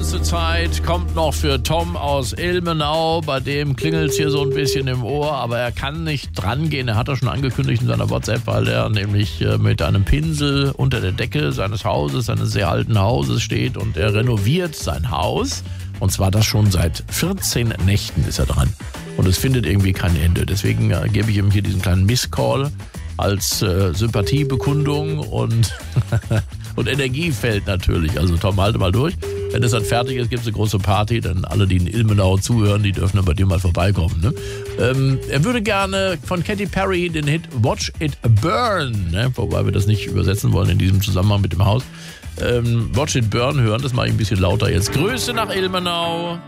letzte Zeit kommt noch für Tom aus Ilmenau. Bei dem klingelt es hier so ein bisschen im Ohr, aber er kann nicht dran gehen. Er hat das schon angekündigt in seiner WhatsApp, weil er nämlich mit einem Pinsel unter der Decke seines Hauses, seines sehr alten Hauses steht und er renoviert sein Haus. Und zwar das schon seit 14 Nächten ist er dran. Und es findet irgendwie kein Ende. Deswegen gebe ich ihm hier diesen kleinen Misscall als Sympathiebekundung und Energiefeld natürlich. Also Tom, halte mal durch. Wenn es dann fertig ist, gibt es eine große Party. Dann alle, die in Ilmenau zuhören, die dürfen dann bei dir mal vorbeikommen. Ne? Er würde gerne von Katy Perry den Hit Watch It Burn, ne? Wobei wir das nicht übersetzen wollen in diesem Zusammenhang mit dem Haus. Watch It Burn hören, das mache ich ein bisschen lauter jetzt. Grüße nach Ilmenau.